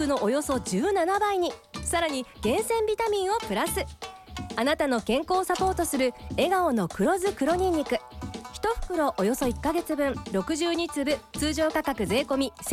のおよそ17倍に。さらに厳選ビタミンをプラス。あなたの健康をサポートする笑顔の黒酢黒ニンニク。1袋およそ1ヶ月分62粒、通常価格税込